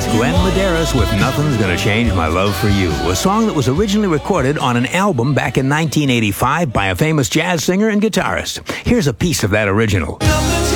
Glenn Medeiros with Nothing's Gonna Change My Love for You, a song that was originally recorded on an album back in 1985 by a famous jazz singer and guitarist. Here's a piece of that original. Nothing's